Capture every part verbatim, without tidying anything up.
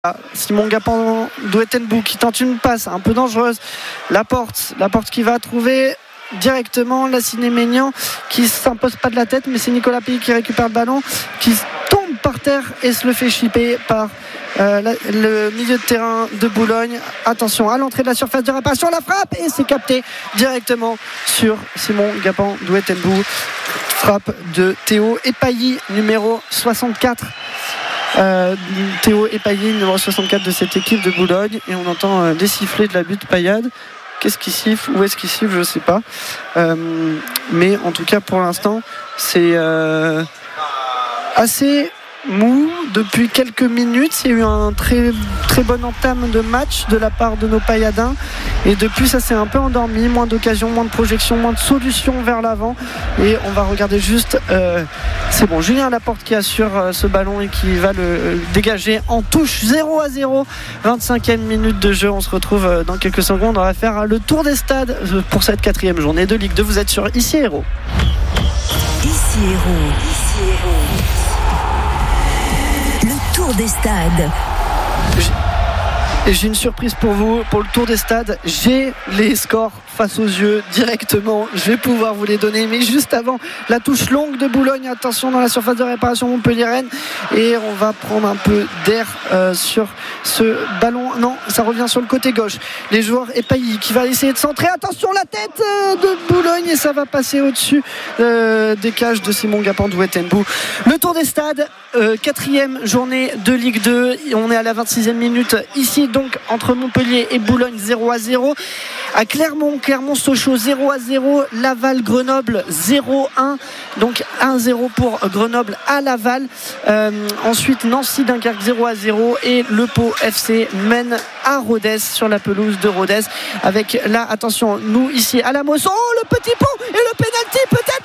Simon Gapant d'Ouettenbourg qui tente une passe un peu dangereuse. Laporte, Laporte qui va trouver directement Lassiné Maignan qui s'impose pas de la tête, mais c'est Nicolas Pays qui récupère le ballon, qui tombe par terre et se le fait chipper par euh, la, le milieu de terrain de Boulogne. Attention à l'entrée de la surface de réparation, la frappe et c'est capté directement sur Simon Gapant d'Ouettenbourg. Frappe de Théo Epailly, numéro soixante-quatre. Euh, Théo Epailly, numéro soixante-quatre de cette équipe de Boulogne, et on entend euh, des sifflets de la butte Payade. Qu'est-ce qui siffle, où est-ce qu'il siffle, je ne sais pas, euh, mais en tout cas pour l'instant c'est euh, assez mou depuis quelques minutes. Il y a eu un très, très bon entame de match de la part de nos Payadins, et depuis ça s'est un peu endormi, moins d'occasions, moins de projections, moins de solutions vers l'avant, et on va regarder juste euh, c'est bon, Julien Laporte qui assure euh, ce ballon et qui va le euh, dégager en touche. Zéro à zéro, vingt-cinquième minute de jeu. On se retrouve euh, dans quelques secondes. On va faire euh, le tour des stades euh, pour cette quatrième journée de Ligue deux. Vous êtes sur Ici Héros. Ici Héros. Ici Héros. Le tour des stades. Et j'ai une surprise pour vous, pour le tour des stades. J'ai les scores face aux yeux directement. Je vais pouvoir vous les donner. Mais juste avant, la touche longue de Boulogne. Attention dans la surface de réparation Montpellier-Rennes. Et on va prendre un peu d'air euh, sur ce ballon. Non, ça revient sur le côté gauche. Les joueurs Epailly qui va essayer de centrer. Attention, la tête euh, de Boulogne. Et ça va passer au-dessus euh, des cages de Simon Gapant d'Ouettenbourg. Le tour des stades, euh, quatrième journée de Ligue deux. On est à la vingt-sixième minute ici. Donc entre Montpellier et Boulogne, zéro à zéro. À Clermont, Clermont-Sochaux zéro à zéro. Laval, Grenoble zéro à un. Donc un zéro pour Grenoble à Laval. Euh, ensuite Nancy, Dunkerque zéro à zéro. Et le Pau F C mène à Rodez sur la pelouse de Rodez. Avec là, attention, nous ici à la Mosson. Oh, le petit pont et le pénalty, peut-être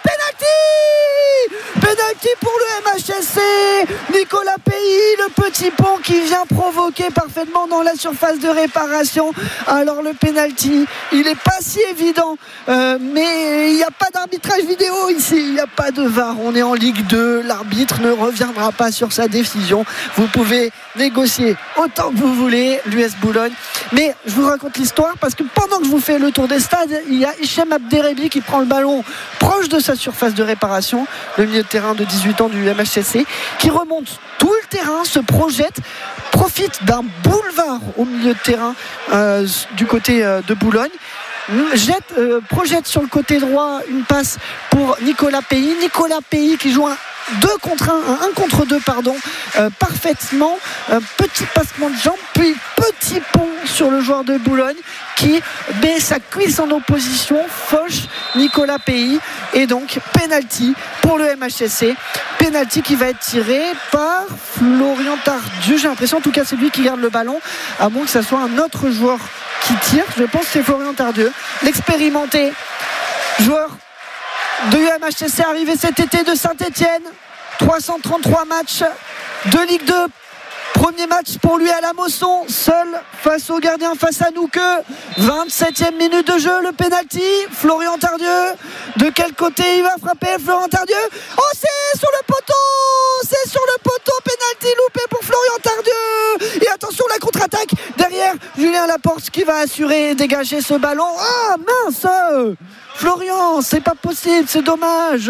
pénalty Pénalty pour le M H S C. Nicolas Pays, le petit pont qui vient provoquer parfaitement dans la surface de réparation. Alors le pénalty, il n'est pas si évident, euh, mais il n'y a pas d'arbitrage vidéo ici, il n'y a pas de V A R. On est en Ligue deux, l'arbitre ne reviendra pas sur sa décision. Vous pouvez négocier autant que vous voulez, l'U S Boulogne. Mais je vous raconte l'histoire parce que pendant que je vous fais le tour des stades, il y a Hichem Abderrebi qui prend le ballon proche de sa surface de réparation, le milieu de terrain de dix-huit ans du M H S C, qui remonte tout le terrain, se projette, profite d'un boulevard au milieu de terrain euh, du côté euh, de Boulogne. Jette, euh, projette sur le côté droit une passe pour Nicolas Pays. Nicolas Pays qui joue un deux contre un, un contre deux pardon, euh, parfaitement, euh, petit passement de jambes, puis petit pont sur le joueur de Boulogne qui met sa cuisse en opposition, fauche Nicolas Pays, et donc penalty pour le M H S C. Penalty qui va être tiré par Florian Tardieu, j'ai l'impression, en tout cas c'est lui qui garde le ballon, à moins que ça soit un autre joueur qui tire. Je pense que c'est Florian Tardieu, l'expérimenté joueur de U M H S C arrivé cet été de Saint-Etienne. Trois cent trente-trois matchs de Ligue deux. Premier match pour lui à la Mosson, seul face au gardien, face à nous que vingt-septième minute de jeu, le penalty. Florian Tardieu, de quel côté il va frapper Florian Tardieu? Oh, c'est sur le poteau, c'est sur le poteau, penalty loupé pour Florian Tardieu. Et attention, la contre-attaque derrière, Julien Laporte qui va assurer et dégager ce ballon. Ah mince, Florian, c'est pas possible, c'est dommage.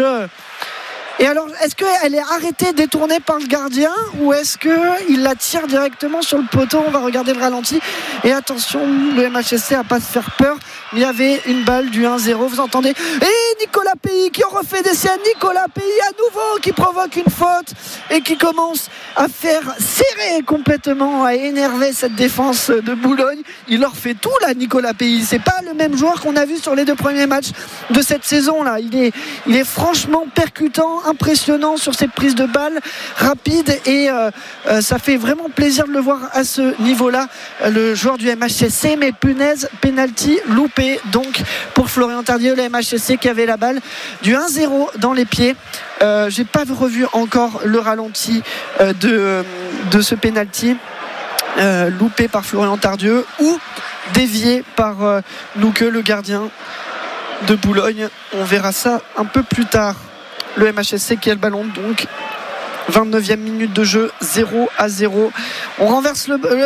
Et alors, est-ce qu'elle est arrêtée, détournée par le gardien, ou est-ce qu'il la tire directement sur le poteau? On va regarder le ralenti. Et attention, le M H S C n'a pas se faire peur. Il y avait une balle du un zéro, vous entendez? Et Nicolas Pays qui en refait des siennes. Nicolas Pays à nouveau qui provoque une faute et qui commence à faire serrer complètement, à énerver cette défense de Boulogne. Il leur fait tout là, Nicolas Pays. C'est pas le même joueur qu'on a vu sur les deux premiers matchs de cette saison là. Il est, il est franchement percutant, impressionnant sur ses prises de balles rapides, et euh, euh, ça fait vraiment plaisir de le voir à ce niveau-là, euh, le joueur du M H S C. Mais punaise, penalty loupé donc pour Florian Tardieu, le M H S C qui avait la balle du un zéro dans les pieds. Euh, j'ai pas revu encore le ralenti euh, de, de ce penalty euh, loupé par Florian Tardieu ou dévié par euh, Nouque, le gardien de Boulogne. On verra ça un peu plus tard. Le M H S C qui a le ballon donc vingt-neuvième minute de jeu, zéro à zéro. On renverse le,